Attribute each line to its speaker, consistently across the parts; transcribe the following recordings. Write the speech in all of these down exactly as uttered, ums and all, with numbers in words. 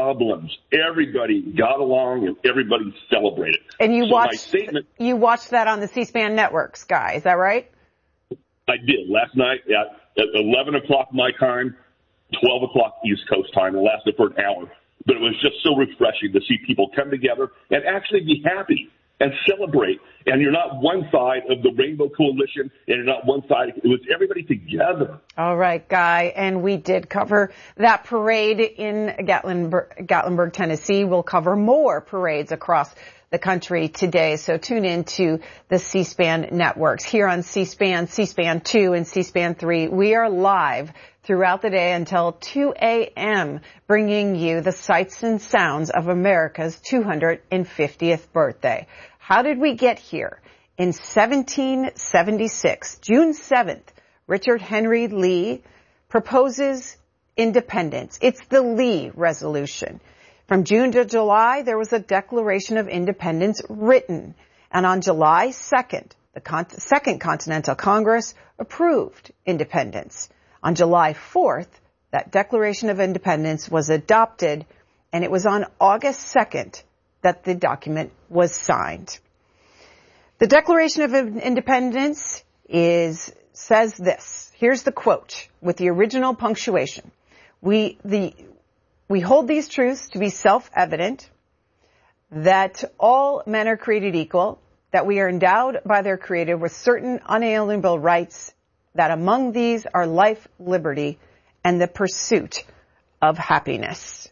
Speaker 1: problems. Everybody got along and everybody celebrated.
Speaker 2: And you
Speaker 1: so
Speaker 2: watched,
Speaker 1: my statement,
Speaker 2: you watched that on the C-SPAN networks, Guy. Is that right?
Speaker 1: I did last night at, at eleven o'clock my time, twelve o'clock East Coast time. It lasted for an hour. But it was just so refreshing to see people come together and actually be happy and celebrate. And you're not one side of the Rainbow Coalition, and you're not one side. It was everybody together.
Speaker 2: All right, Guy. And we did cover that parade in Gatlinburg, Gatlinburg, Tennessee. We'll cover more parades across the country today. So tune in to the C-SPAN networks here on C-SPAN, C-SPAN two, and C-SPAN three. We are live throughout the day until two a.m., bringing you the sights and sounds of America's two hundred fiftieth birthday. How did we get here? In seventeen seventy-six, June seventh, Richard Henry Lee proposes independence. It's the Lee Resolution. From June to July, there was a Declaration of Independence written. And on July second, the Con- Second Continental Congress approved independence. On July fourth, that Declaration of Independence was adopted, and it was on August second that the document was signed. The Declaration of Independence is says this. Here's the quote with the original punctuation. We the we hold these truths to be self-evident, that all men are created equal, that we are endowed by their Creator with certain unalienable rights, that among these are life, liberty, and the pursuit of happiness.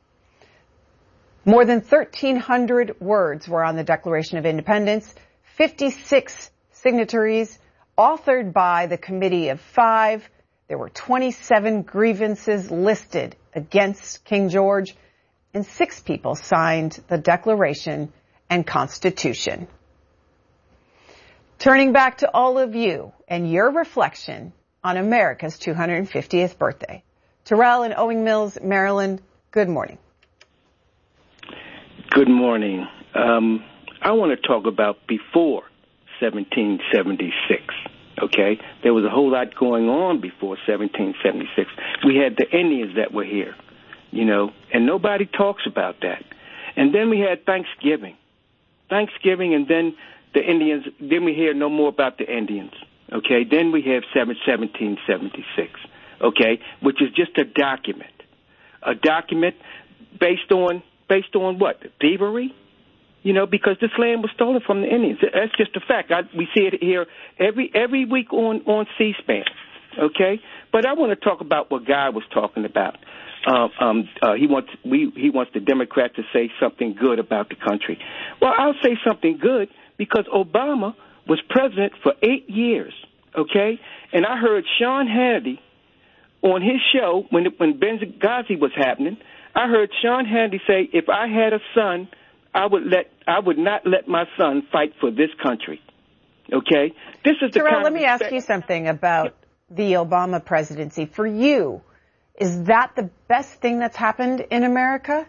Speaker 2: More than thirteen hundred words were on the Declaration of Independence, fifty-six signatories, authored by the Committee of Five. There were twenty-seven grievances listed against King George, and six people signed the Declaration and Constitution. Turning back to all of you and your reflection on America's two hundred fiftieth birthday. Terrell in Owing Mills, Maryland, good morning.
Speaker 3: Good morning. Um, I want to talk about before seventeen seventy-six, okay? There was a whole lot going on before seventeen seventy-six. We had the Indians that were here, you know, and nobody talks about that. And then we had Thanksgiving. Thanksgiving, and then the Indians, then we hear no more about the Indians, okay? Then we have seventeen seventy-six, okay, which is just a document. A document based on, based on what? Thievery? You know, because this land was stolen from the Indians. That's just a fact. I, we see it here every every week on, on C-SPAN, okay? But I want to talk about what Guy was talking about. Uh, um, uh, he wants we he wants the Democrats to say something good about the country. Well, I'll say something good because Obama was president for eight years, okay? And I heard Sean Hannity on his show when it, when Benghazi was happening. I heard Sean Hannity say, "If I had a son, I would let I would not let my son fight for this country." Okay, this is the
Speaker 2: Terrell,
Speaker 3: kind
Speaker 2: let me
Speaker 3: respect-
Speaker 2: ask you something about the Obama presidency. For you, is that the best thing that's happened in America?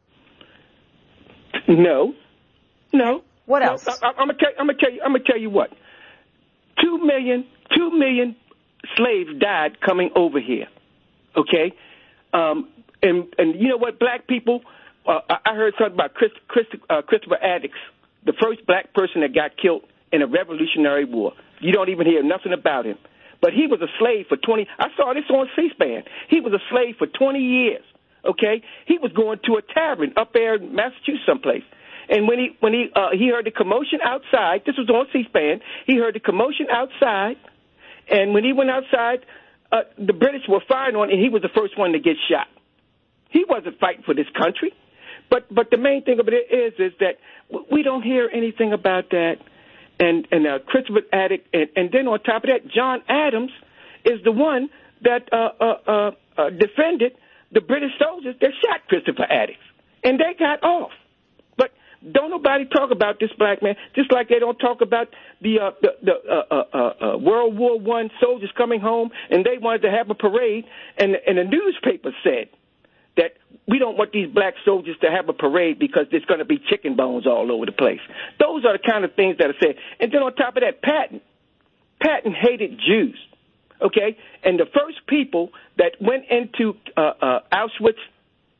Speaker 3: No, no.
Speaker 2: What
Speaker 3: no,
Speaker 2: else?
Speaker 3: I, I'm gonna tell. I'm gonna tell you. I'm gonna tell you what. Two million, two million slaves died coming over here. Okay, um, and and you know what, black people. Uh, I heard something about Chris, Chris, uh, Christopher Addicks, the first black person that got killed in a Revolutionary War. You don't even hear nothing about him. But he was a slave for twenty. I saw this on C-SPAN. He was a slave for twenty years. Okay, he was going to a tavern up there in Massachusetts, someplace. And when he when he uh, he heard the commotion outside, this was on C-SPAN. He heard the commotion outside, and when he went outside, uh, the British were firing on him, and he was the first one to get shot. He wasn't fighting for this country. But but the main thing of it is is that we don't hear anything about that, and and uh, Christopher Addick, and, and then on top of that, John Adams is the one that uh, uh, uh, uh, defended the British soldiers that shot Christopher Addick, and they got off. But don't nobody talk about this black man, just like they don't talk about the uh, the, the uh, uh, uh, World War One soldiers coming home, and they wanted to have a parade, and and the newspaper said that we don't want these black soldiers to have a parade because there's going to be chicken bones all over the place. Those are the kind of things that are said. And then on top of that, Patton, Patton hated Jews, okay? And the first people that went into uh, uh, Auschwitz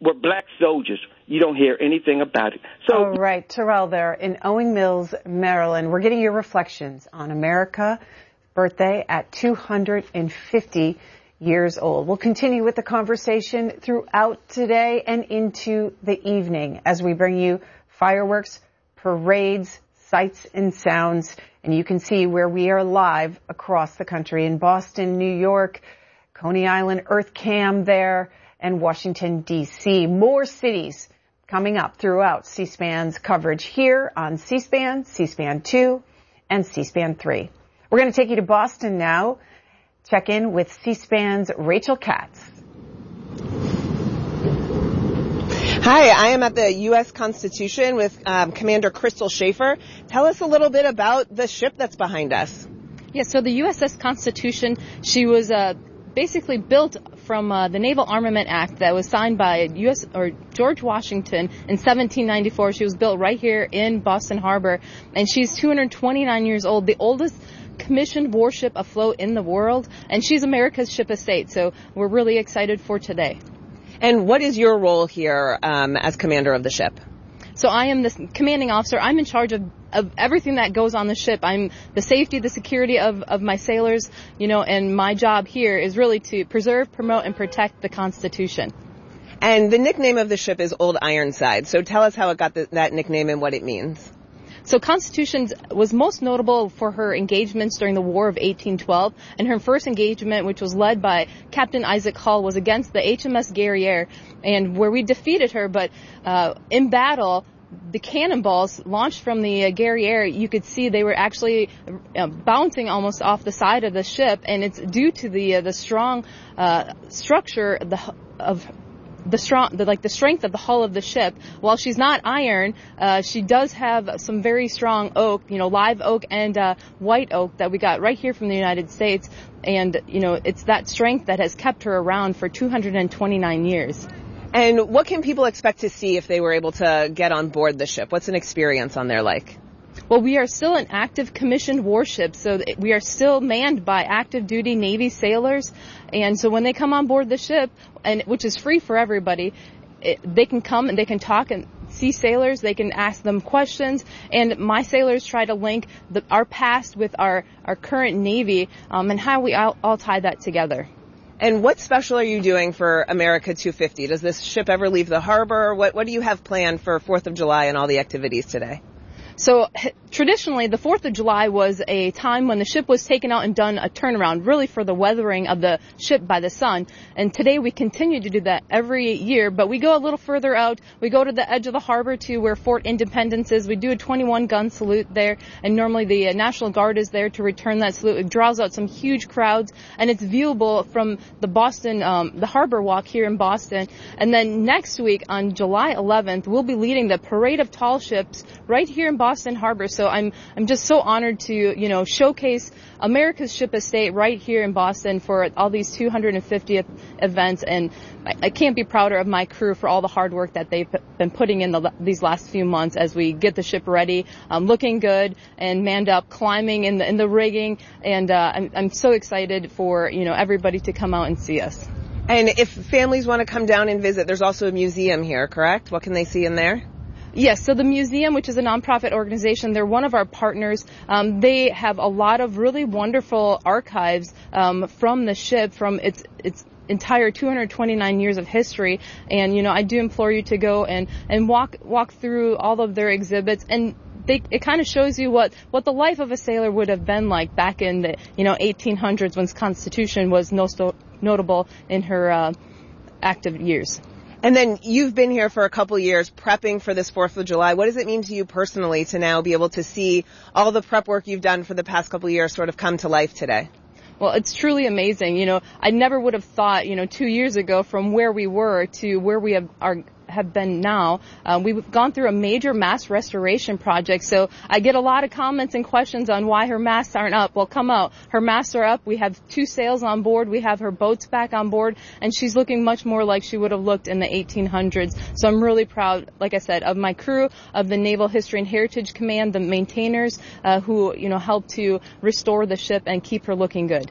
Speaker 3: were black soldiers. You don't hear anything about it. So,
Speaker 2: all right, Terrell there in Owing Mills, Maryland. We're getting your reflections on America's birthday at two hundred fifty years old. We'll continue with the conversation throughout today and into the evening as we bring you fireworks, parades, sights and sounds. And you can see where we are live across the country in Boston, New York, Coney Island, Earth Cam there, and Washington, D C. More cities coming up throughout C-SPAN's coverage here on C-SPAN, C-SPAN two, and C-SPAN three. We're going to take you to Boston now. Check in with C-SPAN's Rachel Katz.
Speaker 4: Hi, I am at the U S Constitution with um, Commander Crystal Schaefer. Tell us a little bit about the ship that's behind us.
Speaker 5: Yeah, so the U S S Constitution, she was uh, basically built from uh, the Naval Armament Act that was signed by U S or George Washington in seventeen ninety-four. She was built right here in Boston Harbor, and she's two hundred twenty-nine years old, the oldest commissioned warship afloat in the world, and she's America's ship of state, so we're really excited for today.
Speaker 4: And what is your role here um, as commander of the ship?
Speaker 5: So I am the commanding officer. I'm in charge of, of everything that goes on the ship. I'm the safety, the security of, of my sailors, you know, and my job here is really to preserve, promote, and protect the Constitution.
Speaker 4: And the nickname of the ship is Old Ironside. So tell us how it got the, that nickname and what it means.
Speaker 5: So Constitution was most notable for her engagements during the War of eighteen twelve, and her first engagement, which was led by Captain Isaac Hull, was against the H M S Guerriere, and where we defeated her, but uh, in battle, the cannonballs launched from the uh, Guerriere, you could see they were actually uh, bouncing almost off the side of the ship, and it's due to the uh, the strong uh, structure the, of the strong, the, like the strength of the hull of the ship. While she's not iron, uh, she does have some very strong oak, you know, live oak and uh, white oak that we got right here from the United States. And, you know, it's that strength that has kept her around for two hundred twenty-nine years.
Speaker 4: And what can people expect to see if they were able to get on board the ship? What's an experience on there like?
Speaker 5: Well, we are still an active commissioned warship, so we are still manned by active duty Navy sailors. And so when they come on board the ship, and which is free for everybody, it, they can come and they can talk and see sailors. They can ask them questions. And my sailors try to link the, our past with our, our current Navy um, and how we all, all tie that together.
Speaker 4: And what special are you doing for America two fifty? Does this ship ever leave the harbor? What, what do you have planned for fourth of July and all the activities today?
Speaker 5: So traditionally, the fourth of July was a time when the ship was taken out and done a turnaround, really for the weathering of the ship by the sun. And today we continue to do that every year, but we go a little further out. We go to the edge of the harbor to where Fort Independence is. We do a twenty-one gun salute there, and normally the National Guard is there to return that salute. It draws out some huge crowds, and it's viewable from the Boston, um, the Harbor Walk here in Boston. And then next week on July eleventh, we'll be leading the Parade of Tall Ships right here in Boston. Boston Harbor. So I'm I'm just so honored to, you know, showcase America's ship of state right here in Boston for all these two hundred fiftieth events, and I, I can't be prouder of my crew for all the hard work that they've been putting in the, these last few months as we get the ship ready, um, looking good and manned up, climbing in the in the rigging, and uh, I'm I'm so excited for, you know, everybody to come out and see us.
Speaker 4: And if families want to come down and visit, there's also a museum here, correct? What can they see in there?
Speaker 5: Yes, so the museum, which is a nonprofit organization, they're one of our partners. Um, they have a lot of really wonderful archives um, from the ship, from its its entire two hundred twenty-nine years of history. And, you know, I do implore you to go and, and walk walk through all of their exhibits. And they, it kind of shows you what, what the life of a sailor would have been like back in the, you know, eighteen hundreds when Constitution was no, notable in her uh, active years.
Speaker 4: And then you've been here for a couple years prepping for this fourth of July. What does it mean to you personally to now be able to see all the prep work you've done for the past couple years sort of come to life today?
Speaker 5: Well, it's truly amazing. You know, I never would have thought, you know, two years ago from where we were to where we have, are have been now. Um, we've gone through a major mast restoration project, so I get a lot of comments and questions on why her masts aren't up. Well, come out. Her masts are up. We have two sails on board. We have her boats back on board, and she's looking much more like she would have looked in the eighteen hundreds. So I'm really proud, like I said, of my crew, of the Naval History and Heritage Command, the maintainers uh, who, you know, helped to restore the ship and keep her looking good.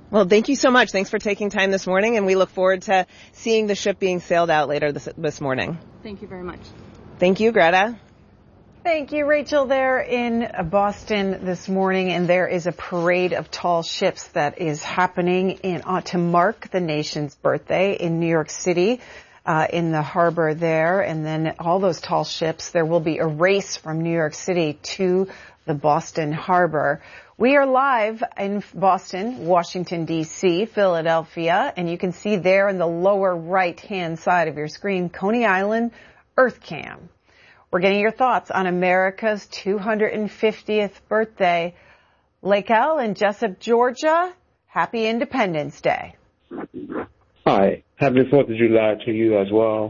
Speaker 4: Well, thank you so much. Thanks for taking time this morning, and we look forward to seeing the ship being sailed out later this, this morning.
Speaker 5: Thank you very much.
Speaker 4: Thank you, Greta.
Speaker 2: Thank you, Rachel. There in Boston this morning, and there is a parade of tall ships that is happening in uh, to mark the nation's birthday in New York City, uh, in the harbor there. And then all those tall ships, there will be a race from New York City to the Boston harbor. We are live in Boston, Washington, D C, Philadelphia, and you can see there in the lower right-hand side of your screen, Coney Island EarthCam. We're getting your thoughts on America's two hundred fiftieth birthday. Lakel in Jessup, Georgia, happy Independence Day.
Speaker 6: Hi, happy fourth of July to you as well.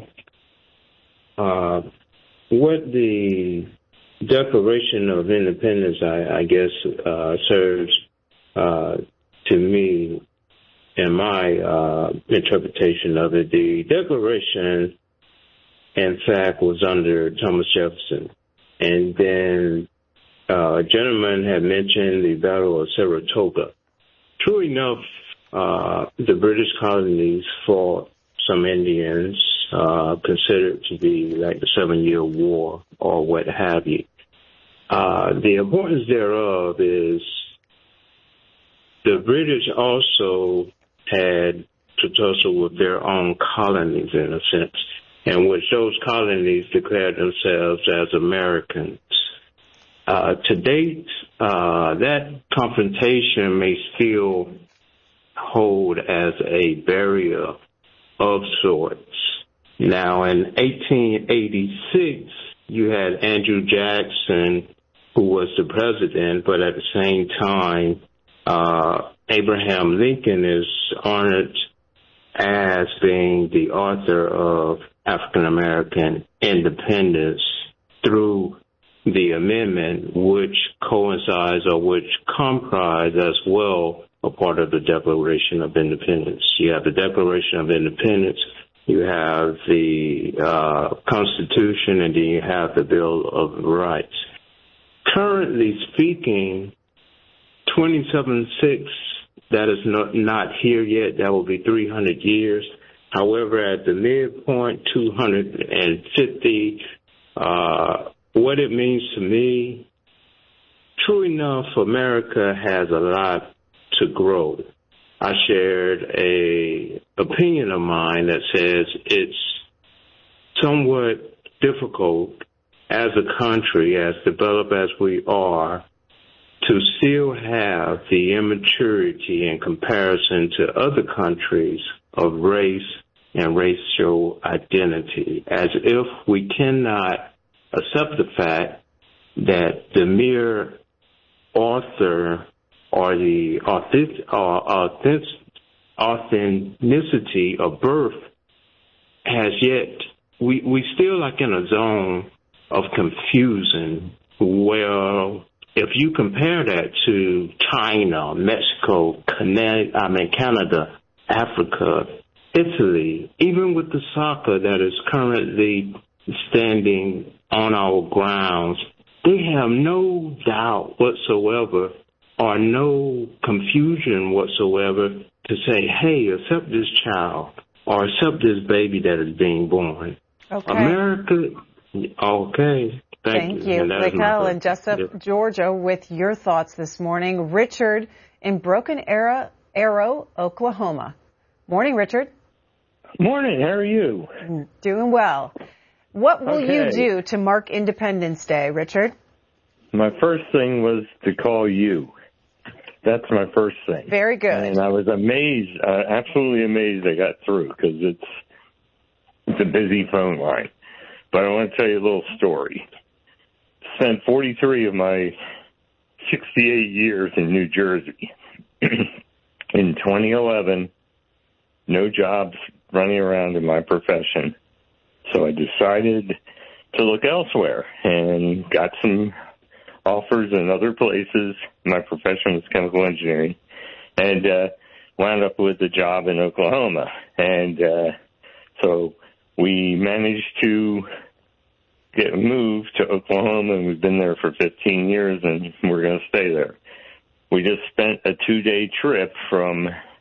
Speaker 6: Uh, what the Declaration of Independence, I, I guess, uh, serves uh, to me in my uh, interpretation of it, the Declaration, in fact, was under Thomas Jefferson. And then uh, a gentleman had mentioned the Battle of Saratoga. True enough, uh, the British colonies fought some Indians, uh, considered to be like the Seven-Year War or what have you. Uh, the importance thereof is the British also had to tussle with their own colonies in a sense, in which those colonies declared themselves as Americans. Uh, to date, uh, that confrontation may still hold as a barrier of sorts. Now, in eighteen eighty-six, you had Andrew Jackson, who was the president, but at the same time, uh, Abraham Lincoln is honored as being the author of African American independence through the amendment, which coincides or which comprise as well a part of the Declaration of Independence. You have the Declaration of Independence, you have the uh, Constitution, and then you have the Bill of Rights. Currently speaking, twenty-seven six, that is not, not here yet. That will be three hundred years. However, at the midpoint, two hundred fifty, uh, what it means to me, true enough, America has a lot to grow. I shared a opinion of mine that says it's somewhat difficult as a country, as developed as we are, to still have the immaturity in comparison to other countries of race and racial identity, as if we cannot accept the fact that the mere author or the authenticity of birth has yet, we, we still like in a zone of confusion. Well, if you compare that to China, Mexico, Canada, I mean Canada, Africa, Italy, even with the soccer that is currently standing on our grounds, they have no doubt whatsoever or no confusion whatsoever to say, hey, accept this child or accept this baby that is being born.
Speaker 2: Okay.
Speaker 6: America, okay. Thank,
Speaker 2: Thank you. Lakel in Jessup, yep. Georgia, with your thoughts this morning. Richard in Broken Arrow, Arrow, Oklahoma. Morning, Richard.
Speaker 7: Morning. How are you?
Speaker 2: Doing well. What will
Speaker 7: okay.
Speaker 2: you do to mark Independence Day, Richard?
Speaker 7: My first thing was to call you. That's my first thing.
Speaker 2: Very good.
Speaker 7: And I was amazed, uh, absolutely amazed I got through because it's, it's a busy phone line. But I want to tell you a little story. Spent forty-three of my sixty-eight years in New Jersey. In twenty eleven, no jobs running around in my profession. So I decided to look elsewhere and got some offers in other places. My profession was chemical engineering, and uh, wound up with a job in Oklahoma. And uh, so we managed to get moved to Oklahoma, and we've been there for fifteen years, and we're going to stay there. We just spent a two-day trip from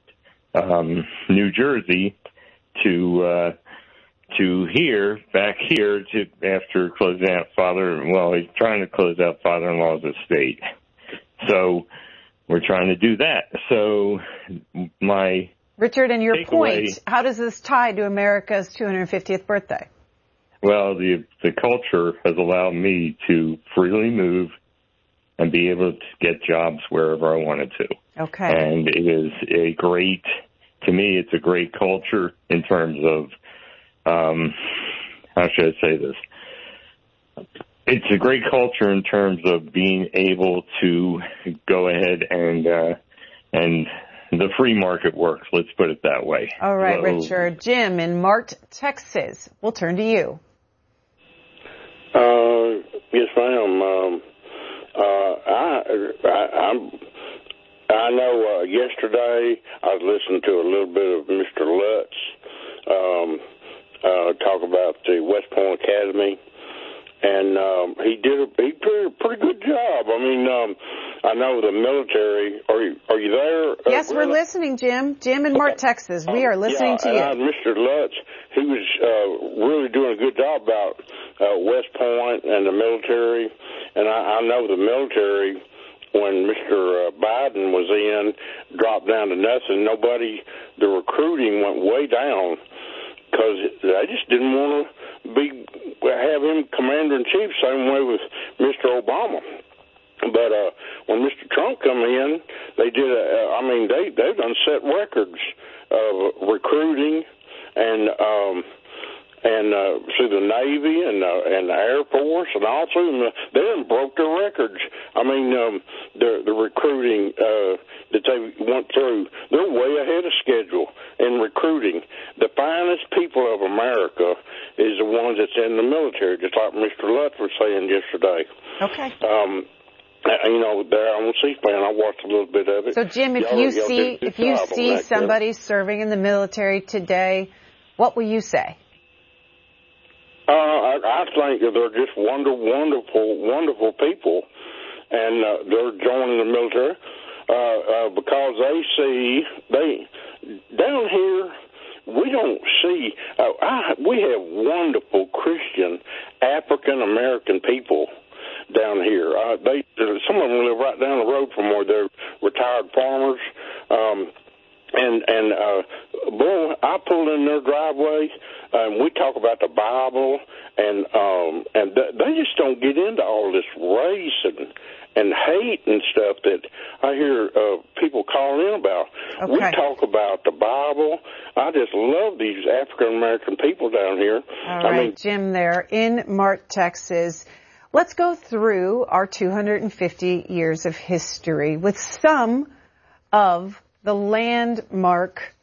Speaker 7: um, New Jersey to uh, to here, back here, to after closing out father. Well, he's trying to close out father-in-law's estate. So we're trying to do that. So my
Speaker 2: Richard, and your
Speaker 7: takeaway,
Speaker 2: point, how does this tie to America's two hundred fiftieth birthday?
Speaker 7: Well, the the culture has allowed me to freely move and be able to get jobs wherever I wanted to.
Speaker 2: Okay.
Speaker 7: And it is a great, to me, it's a great culture in terms of, um, how should I say this? It's a great culture in terms of being able to go ahead and, uh, and the free market works. Let's put it that way.
Speaker 2: All right,
Speaker 7: so,
Speaker 2: Richard. Jim in Mart, Texas. We'll turn to you.
Speaker 8: Uh, yes, ma'am. Um, uh, I, I, I'm, I know, uh, yesterday I was listening to a little bit of Mister Lutz, um, uh, talk about the West Point Academy. And, um, he did a, he did a pretty good job. I mean, um, I know the military, are you, are you there? Uh,
Speaker 2: yes, we're listening, Jim. Jim in Mart, okay. Texas. We are listening
Speaker 8: um, yeah,
Speaker 2: to you.
Speaker 8: And Mister Lutz, he was, uh, really doing a good job about, uh, West Point and the military. And I, I know the military, when Mister Biden was in, dropped down to nothing. Nobody, the recruiting went way down because they just didn't want to be have him commander-in-chief, same way with Mister Obama. But uh, when Mister Trump come in, they did, a, I mean, they, they've done set records of recruiting and um, and uh, through the Navy and uh, and the Air Force and all through them. They done broke their records. I mean, um, the, the recruiting uh, that they went through, they're way ahead of schedule in recruiting. The finest people of America is the ones that's in the military, just like Mister Lutz was saying yesterday.
Speaker 2: Okay.
Speaker 8: Um, you know, there on C-SPAN, I watched a little bit of it.
Speaker 2: So, Jim, if
Speaker 8: y'all,
Speaker 2: you
Speaker 8: y'all
Speaker 2: see if you see somebody serving in the military today, what will you say?
Speaker 8: Uh, I, I think that they're just wonder, wonderful, wonderful people, and uh, they're joining the military uh, uh, because they see they down here. We don't see. Uh, I, we have wonderful Christian African American people down here. Uh, they some of them live right down the road from where they're retired farmers. Um, And, and, uh, boy, I pull in their driveway, and we talk about the Bible, and, um, and th- they just don't get into all this race and, and hate and stuff that I hear, uh, people calling in about.
Speaker 2: Okay.
Speaker 8: We talk about the Bible. I just love these African-American people down here.
Speaker 2: All right,
Speaker 8: I mean,
Speaker 2: Jim there in Mart, Texas. Let's go through our two hundred fifty years of history with some of the landmark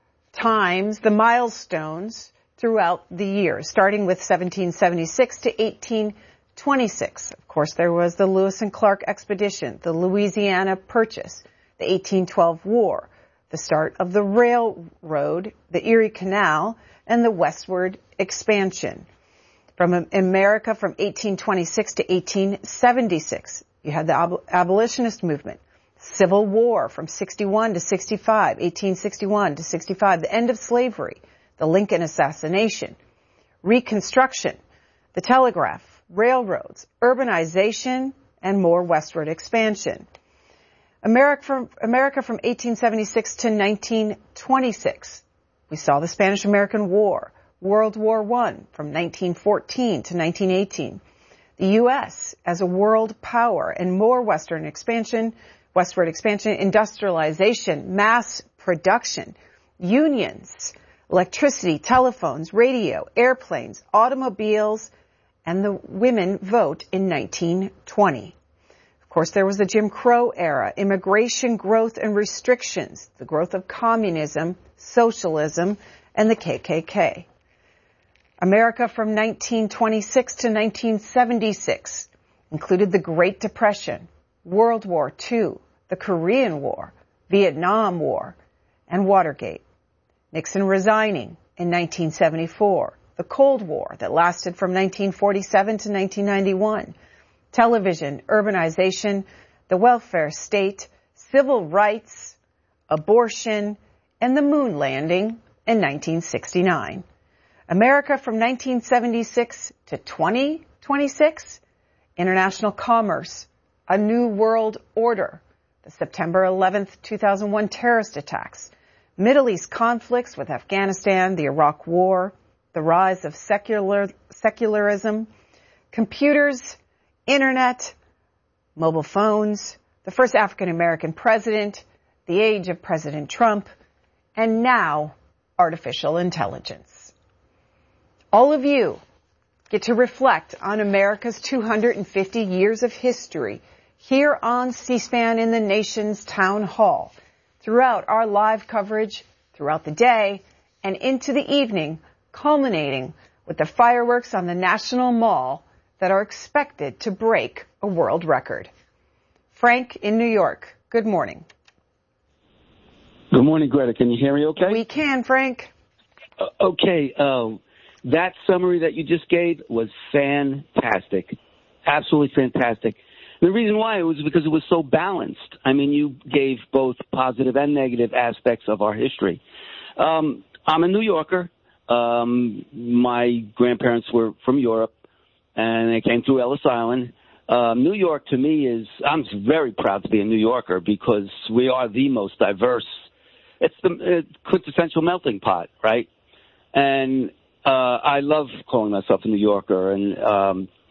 Speaker 2: times, the milestones throughout the years, starting with seventeen seventy-six to eighteen twenty-six. Of course, there was the Lewis and Clark expedition, the Louisiana Purchase, the eighteen twelve War, the start of the railroad, the Erie Canal, and the westward expansion. From America from eighteen twenty-six to eighteen seventy-six, you had the ab- abolitionist movement. Civil War from sixty-one to sixty-five, eighteen sixty-one to sixty-five, the end of slavery, the Lincoln assassination, Reconstruction, the telegraph, railroads, urbanization, and more westward expansion. America from, America from eighteen seventy-six to nineteen twenty-six, we saw the Spanish-American War, World War One from nineteen fourteen to nineteen eighteen, the U S as a world power and more western expansion, westward expansion, industrialization, mass production, unions, electricity, telephones, radio, airplanes, automobiles, and the women vote in nineteen twenty. Of course, there was the Jim Crow era, immigration growth and restrictions, the growth of communism, socialism, and the K K K. America from nineteen twenty-six to nineteen seventy-six included the Great Depression, World War Two, the Korean War, Vietnam War, and Watergate. Nixon resigning in nineteen seventy-four, the Cold War that lasted from nineteen forty-seven to nineteen ninety-one, television, urbanization, the welfare state, civil rights, abortion, and the moon landing in nineteen sixty-nine. America from nineteen seventy-six to twenty twenty-six, international commerce, a new world order, the September eleventh, two thousand one terrorist attacks, Middle East conflicts with Afghanistan, the Iraq War, the rise of secular, secularism, computers, internet, mobile phones, the first African-American president, the age of President Trump, and now artificial intelligence. All of you get to reflect on America's two hundred fifty years of history here on C-SPAN in the nation's town hall, throughout our live coverage, throughout the day, and into the evening, culminating with the fireworks on the National Mall that are expected to break a world record. Frank in New York, good morning.
Speaker 9: Good morning, Greta. Can you hear me okay?
Speaker 2: We can, Frank.
Speaker 9: Uh, okay. Uh, that summary that you just gave was fantastic. Absolutely fantastic. The reason why was because it was so balanced. I mean, you gave both positive and negative aspects of our history. Um, I'm a New Yorker. Um, my grandparents were from Europe, and they came through Ellis Island. Uh, New York, to me, is – I'm very proud to be a New Yorker because we are the most diverse – it's the uh, quintessential melting pot, right? And uh, I love calling myself a New Yorker, and um, –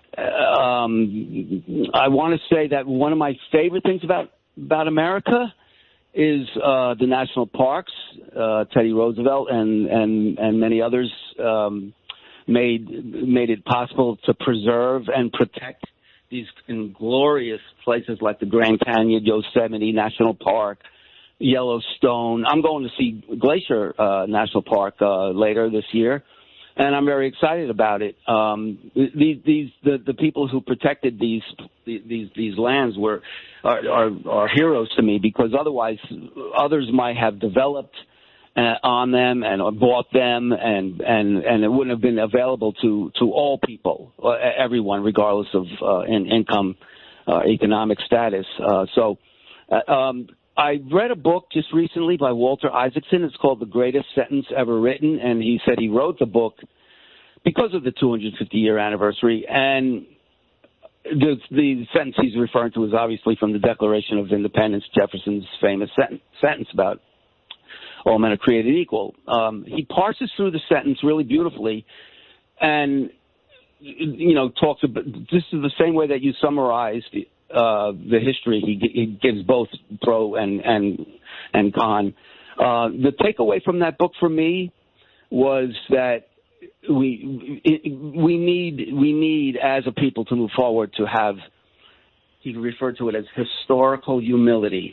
Speaker 9: Um, I want to say that one of my favorite things about, about America is uh, the national parks. Uh, Teddy Roosevelt and, and, and many others um, made made it possible to preserve and protect these glorious places like the Grand Canyon, Yosemite National Park, Yellowstone. I'm going to see Glacier uh, National Park uh, later this year. And I'm very excited about it. Um, these, these, the, the people who protected these, these, these lands were, are, are, are heroes to me because otherwise others might have developed uh, on them and or bought them and, and, and it wouldn't have been available to, to all people, uh, everyone, regardless of, uh, in, income, uh, economic status. Uh, so, uh, um, I read a book just recently by Walter Isaacson. It's called The Greatest Sentence Ever Written, and he said he wrote the book because of the two hundred fifty year anniversary. And the, the sentence he's referring to is obviously from the Declaration of Independence, Jefferson's famous sentence, sentence about all men are created equal. Um, he parses through the sentence really beautifully and, you know, talks about this is the same way that you summarized Uh, the history. He, he gives both pro and and and con. Uh, the takeaway from that book for me was that we it, we need we need as a people to move forward to have. He referred to it as historical humility,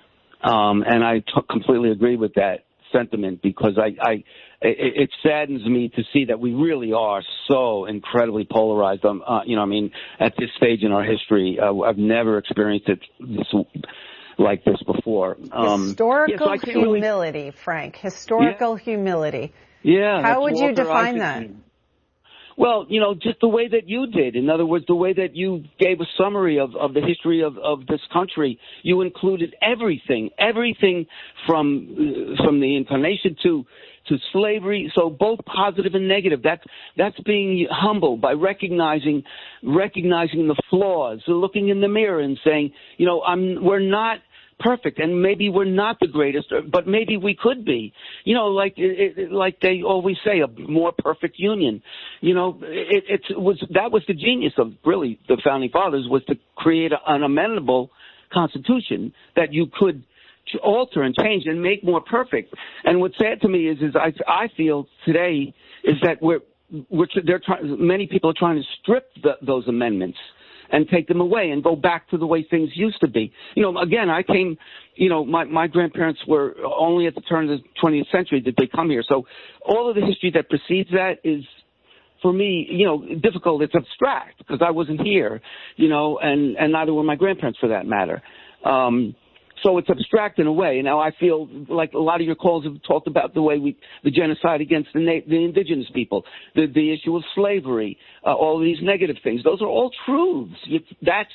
Speaker 9: um, and I t- completely agree with that sentiment because I, I it, it saddens me to see that we really are so incredibly polarized. Um, uh, you know, I mean, at this stage in our history, uh, I've never experienced it this, like this before. Um,
Speaker 2: Historical
Speaker 9: yeah, so
Speaker 2: humility,
Speaker 9: really,
Speaker 2: Frank. Historical yeah. humility.
Speaker 9: Yeah.
Speaker 2: How would you
Speaker 9: Walter
Speaker 2: define
Speaker 9: Isaacson.
Speaker 2: that?
Speaker 9: Well, you know, just the way that you did. In other words, the way that you gave a summary of, of the history of, of this country. You included everything, everything from uh, from the incarnation to to slavery. So both positive and negative. That's that's being humble by recognizing recognizing the flaws, looking in the mirror and saying, you know, I'm we're not perfect, and maybe we're not the greatest, but maybe we could be. You know, like it, it, like they always say, a more perfect union. You know, it, it was that was the genius of really the founding fathers, was to create an amendable constitution that you could alter and change and make more perfect. And what's sad to me is, is I I feel today is that we're we're they're trying. Many people are trying to strip the, those amendments and take them away and go back to the way things used to be. You know, again, I came, you know, my, my grandparents were only at the turn of the twentieth century did they come here. So all of the history that precedes that is, for me, you know, difficult. It's abstract because I wasn't here, you know, and, and neither were my grandparents for that matter. Um, So it's abstract in a way. Now I feel like a lot of your calls have talked about the way we, the genocide against the, na- the indigenous people, the, the issue of slavery, uh, all of these negative things. Those are all truths. You, that's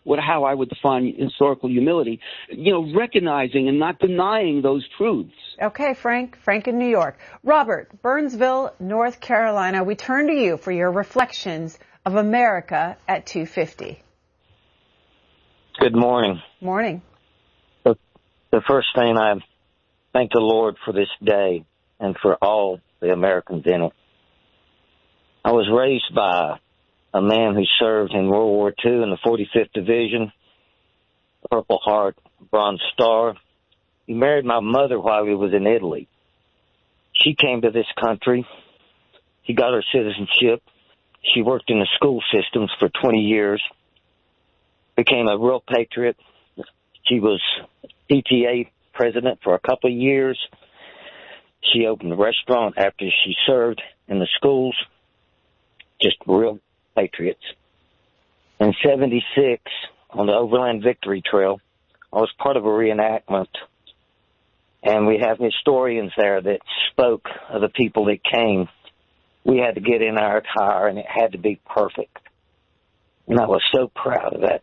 Speaker 9: what how I would define historical humility. You know, recognizing and not denying those truths.
Speaker 2: Okay, Frank. Frank in New York. Robert, Burnsville, North Carolina. We turn to you for your reflections of America at two fifty.
Speaker 10: Good morning.
Speaker 2: Morning.
Speaker 10: The, the first thing, I thank the Lord for this day and for all the Americans in it. I was raised by a man who served in World War Two in the forty-fifth Division, Purple Heart, Bronze Star. He married my mother while he was in Italy. She came to this country. She got her citizenship. She worked in the school systems for twenty years. Became a real patriot. She was P T A president for a couple of years. She opened a restaurant after she served in the schools. Just real patriots. In seventy-six, on the Overland Victory Trail, I was part of a reenactment, and we have historians there that spoke of the people that came. We had to get in our attire, and it had to be perfect. And I was so proud of that.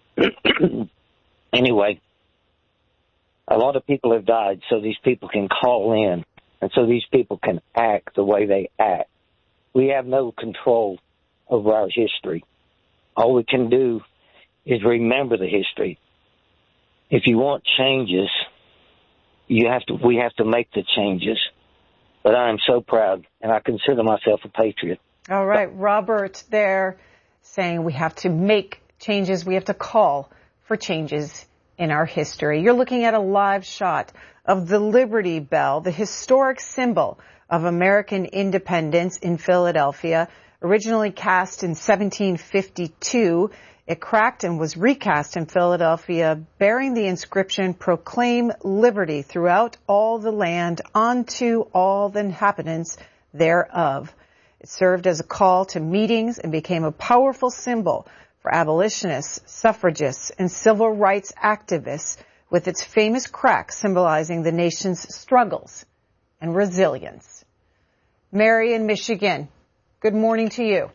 Speaker 10: Anyway, a lot of people have died so these people can call in and so these people can act the way they act. We have no control over our history. All we can do is remember the history. If you want changes, you have to. We have to make the changes. But I am so proud, and I consider myself a patriot.
Speaker 2: All right, Robert there saying we have to make changes. We have to call for changes in our history. You're looking at a live shot of the Liberty Bell, the historic symbol of American independence in Philadelphia. Originally cast in seventeen fifty-two, it cracked and was recast in Philadelphia, bearing the inscription, "Proclaim liberty throughout all the land unto all the inhabitants thereof." It served as a call to meetings and became a powerful symbol for abolitionists, suffragists, and civil rights activists, with its famous crack symbolizing the nation's struggles and resilience. Mary in Michigan, good morning to you.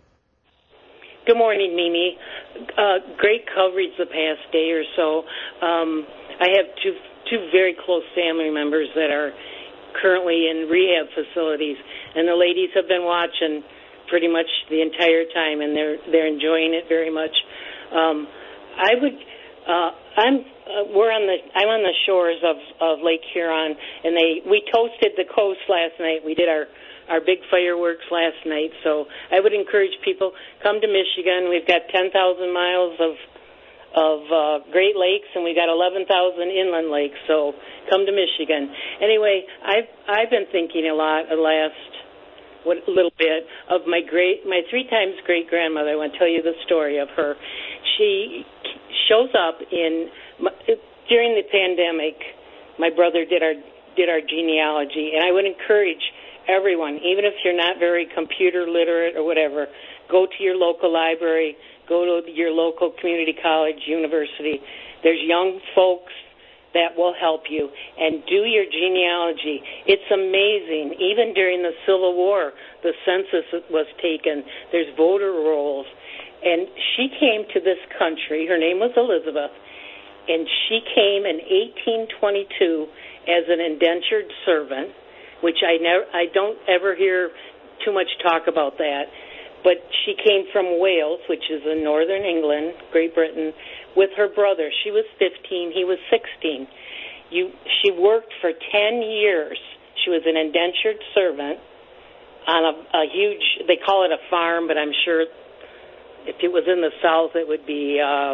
Speaker 11: Good morning, Mimi. Uh, great coverage the past day or so. Um, I have two two very close family members that are currently in rehab facilities, and the ladies have been watching pretty much the entire time, and they're they're enjoying it very much. Um, I would, uh, I'm, uh, we're on the, I'm on the shores of, of Lake Huron, and they, we toasted the coast last night. We did our, our big fireworks last night, so I would encourage people, come to Michigan. We've got ten thousand miles of, of, uh, Great Lakes, and we've got eleven thousand inland lakes, so come to Michigan. Anyway, I've, I've been thinking a lot the last, What, a little bit of my great, my three times great grandmother. I want to tell you the story of her. She shows up in during the pandemic. My brother did our did our genealogy, and I would encourage everyone, even if you're not very computer literate or whatever, go to your local library, go to your local community college, university. There's young folks that will help you, and do your genealogy. It's amazing. Even during the Civil War, the census was taken. There's voter rolls. And she came to this country. Her name was Elizabeth, and she came in eighteen twenty-two as an indentured servant, which I never, I don't ever hear too much talk about that. But she came from Wales, which is in northern England, Great Britain, with her brother. She was fifteen, he was sixteen. You, she worked for ten years. She was an indentured servant on a, a huge, they call it a farm, but I'm sure if it was in the South, it would be, uh,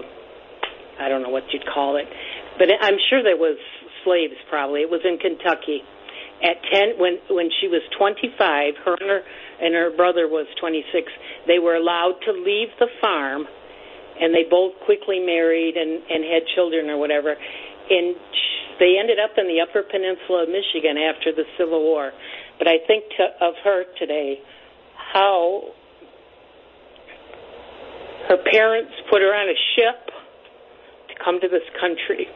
Speaker 11: I don't know what you'd call it. But I'm sure there was slaves probably. It was in Kentucky. At ten, when, when she was twenty-five, her and her, and her brother was twenty-six, they were allowed to leave the farm, and they both quickly married and, and had children or whatever. And they ended up in the Upper Peninsula of Michigan after the Civil War. But I think to, of her today, how her parents put her on a ship to come to this country.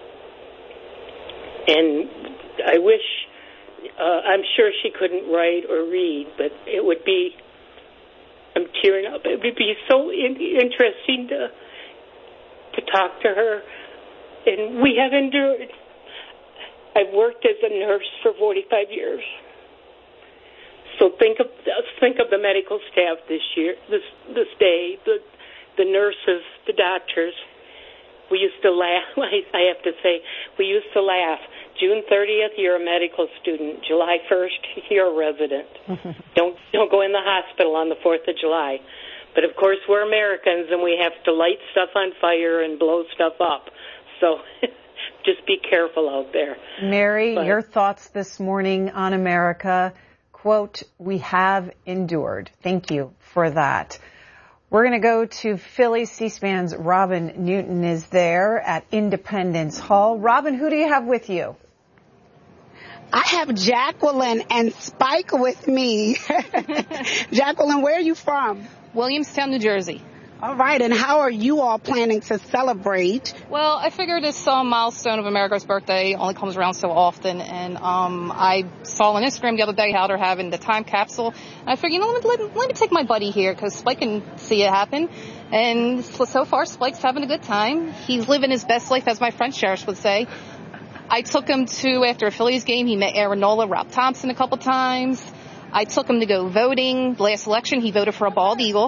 Speaker 11: And I wish, uh, I'm sure she couldn't write or read, but it would be, I'm tearing up, it would be so in, interesting to to talk to her, and we have endured. I've worked as a nurse for forty-five years. So think of think of the medical staff this year, this this day, the the nurses, the doctors. We used to laugh. I have to say, we used to laugh. June thirtieth, you're a medical student. July first, you're a resident. don't don't go in the hospital on the fourth of July. But of course, we're Americans, and we have to light stuff on fire and blow stuff up. So just be careful out there.
Speaker 2: Mary,
Speaker 11: but,
Speaker 2: your thoughts this morning on America. Quote, we have endured. Thank you for that. We're going to go to Philly. C-SPAN's Robin Newton is there at Independence Hall. Robin, who do you have with you?
Speaker 12: I have Jacqueline and Spike with me. Jacqueline, where are you from?
Speaker 5: Williamstown, New Jersey.
Speaker 12: All right, and how are you all planning to celebrate?
Speaker 5: Well, I figure this uh, milestone of America's birthday only comes around so often, and um, I saw on Instagram the other day how they're having the time capsule, and I figured, you know, let me, let, let me take my buddy here, because Spike can see it happen, and so far Spike's having a good time. He's living his best life, as my friend Sheriff would say. I took him to, after a Phillies game, he met Aaron Nola, Rob Thompson a couple times. I took him to go voting. Last election, he voted for a bald eagle.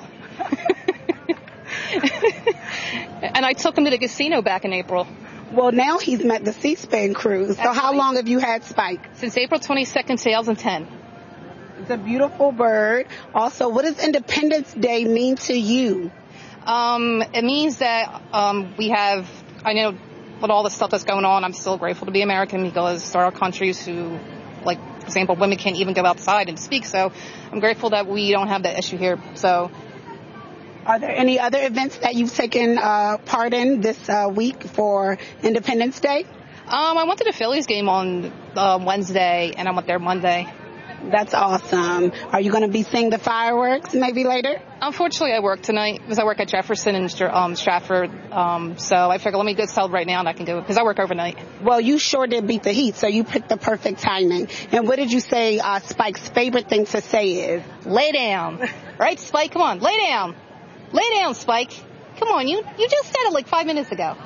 Speaker 5: And I took him to the casino back in April.
Speaker 12: Well, now he's met the C-SPAN crew. So That's how right. long have you had Spike?
Speaker 5: Since April twenty-second, two thousand ten.
Speaker 12: It's a beautiful bird. Also, what does Independence Day mean to you?
Speaker 5: Um, it means that um, we have, I know with all the stuff that's going on, I'm still grateful to be American because there are countries who, like, for example, women can't even go outside and speak. So I'm grateful that we don't have that issue here. So.
Speaker 12: Are there any other events that you've taken uh, part in this uh, week for Independence Day?
Speaker 5: Um, I went to the Phillies game on uh, Wednesday, and I went there Monday.
Speaker 12: That's awesome. Are you going to be seeing the fireworks maybe later?
Speaker 5: Unfortunately, I work tonight because I work at Jefferson and um, Stratford. Um, so I figured let me go celebrate now and I can go because I work overnight.
Speaker 12: Well, you sure did beat the heat, so you picked the perfect timing. And what did you say uh, Spike's favorite thing to say is?
Speaker 5: Lay down. Right, Spike? Come on, lay down. Lay down, Spike. Come on, you you just said it like five minutes ago.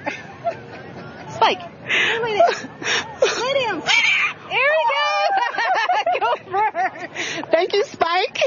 Speaker 5: Spike, lay down. Lay down. There we go. Go for her.
Speaker 12: Thank you, Spike.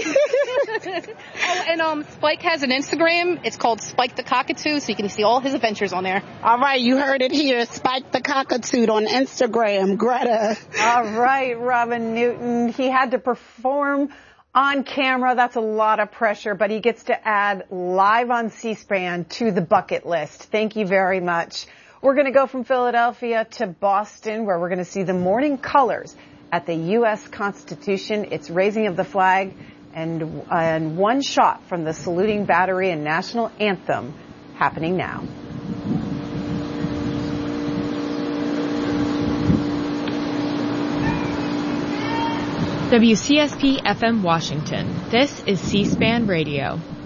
Speaker 5: oh, and um, Spike has an Instagram. It's called Spike the Cockatoo, so you can see all his adventures on there.
Speaker 12: All right, you heard it here. Spike the Cockatoo on Instagram. Greta.
Speaker 2: All right, Robin Newton. He had to perform on camera. That's a lot of pressure, but he gets to add live on C-SPAN to the bucket list. Thank you very much. We're going to go from Philadelphia to Boston, where we're going to see the morning colors at the U S Constitution. It's raising of the flag and, and one shot from the saluting battery and national anthem happening now.
Speaker 13: W C S P F M Washington. This is C-SPAN Radio.